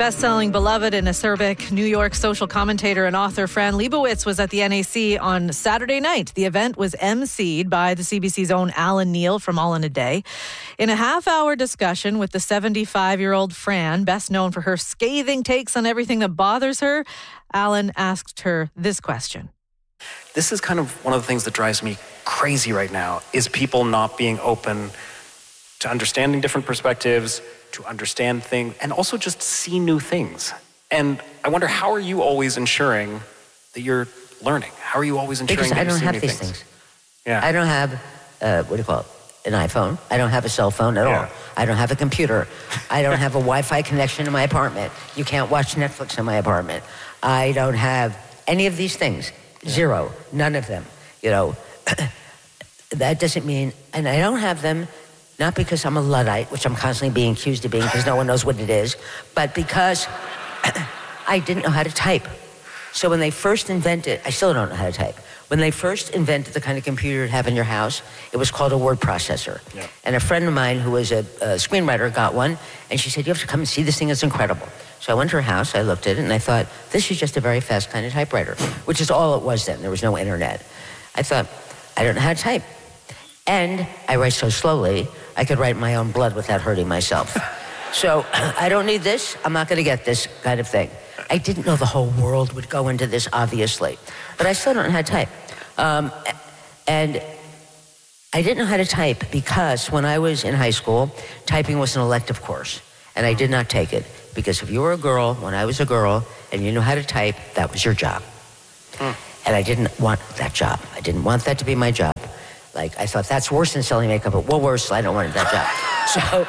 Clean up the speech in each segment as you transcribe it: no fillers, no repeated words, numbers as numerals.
Best-selling, beloved, and acerbic New York social commentator and author Fran Lebowitz was at the NAC on Saturday night. The event was emceed by the CBC's own Alan Neil from All in a Day. In a half-hour discussion with the 75-year-old Fran, best known for her scathing takes on everything that bothers her, Alan asked her this question. This is kind of one of the things that drives me crazy right now, is people not being open to understanding different perspectives, to understand things, and also just see new things. And I wonder, how are you always ensuring that you're learning? How are you always ensuring that you see new things? Because I don't have these things. Yeah. I don't have, what do you call it, an iPhone. I don't have a cell phone at all. I don't have a computer. I don't have a Wi-Fi connection in my apartment. You can't watch Netflix in my apartment. I don't have any of these things. Zero. None of them. You know, that doesn't mean, and I don't have them not because I'm a Luddite, which I'm constantly being accused of being because no one knows what it is, but because I didn't know how to type. So when they first invented, I still don't know how to type. When they first invented the kind of computer you'd have in your house, it was called a word processor. Yeah. And a friend of mine who was a screenwriter got one, and she said, you have to come and see this thing, it's incredible. So I went to her house, I looked at it, and I thought, this is just a very fast kind of typewriter, which is all it was then. There was no internet. I thought, I don't know how to type. And I write so slowly, I could write my own blood without hurting myself. So I don't need this, I'm not gonna get this kind of thing. I didn't know the whole world would go into this, obviously, but I still don't know how to type. And I didn't know how to type because when I was in high school, typing was an elective course, and I did not take it. Because if you were a girl, when I was a girl, and you knew how to type, that was your job. And I didn't want that job. I didn't want that to be my job. Like, I thought, that's worse than selling makeup at Woolworths, so I don't want that job. So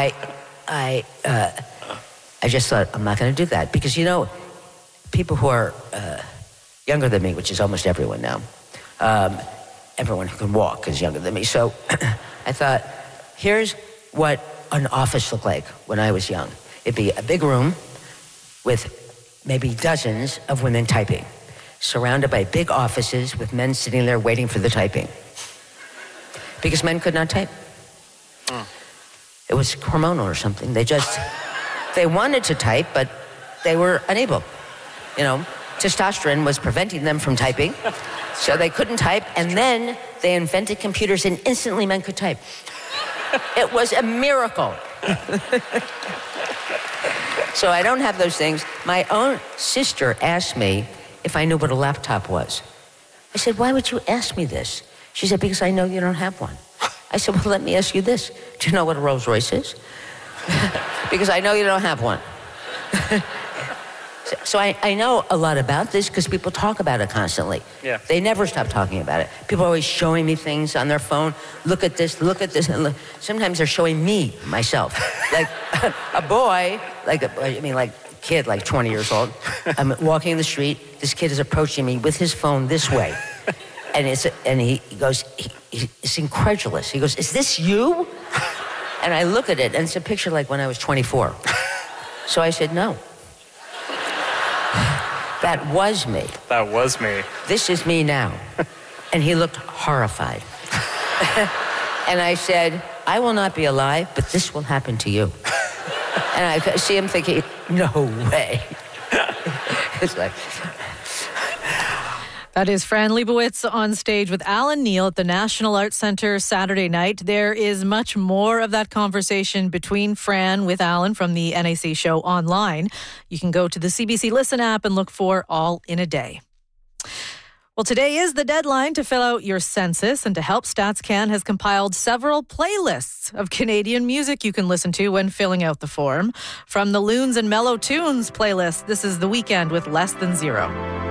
I just thought, I'm not going to do that. Because, you know, people who are younger than me, which is almost everyone now, everyone who can walk is younger than me. So I thought, here's what an office looked like when I was young. It'd be a big room with maybe dozens of women typing, surrounded by big offices with men sitting there waiting for the typing. Because men could not type. It was hormonal or something. They wanted to type, but they were unable. You know, testosterone was preventing them from typing, so they couldn't type, and then they invented computers and instantly men could type. It was a miracle. So I don't have those things. My own sister asked me if I knew what a laptop was. I said, why would you ask me this? She said, because I know you don't have one. I said, well, let me ask you this. Do you know what a Rolls Royce is? Because I know you don't have one. So I know a lot about this because people talk about it constantly. Yeah. They never stop talking about it. People are always showing me things on their phone. Look at this, and look. Sometimes they're showing me, myself. Like a boy, like a kid, like 20 years old. I'm walking in the street. This kid is approaching me with his phone this way. And he goes, he's incredulous. He goes, is this you? And I look at it, and it's a picture like when I was 24. So I said, no. That was me. That was me. This is me now. And he looked horrified. And I said, I will not be alive, but this will happen to you. And I see him thinking, no way. It's like... That is Fran Lebowitz on stage with Alan Neil at the National Arts Centre Saturday night. There is much more of that conversation between Fran with Alan from the NAC show online. You can go to the CBC Listen app and look for All in a Day. Well, today is the deadline to fill out your census, and to help, StatsCan has compiled several playlists of Canadian music you can listen to when filling out the form. From the Loons and Mellow Tunes playlist, this is The Weekend with Less Than Zero.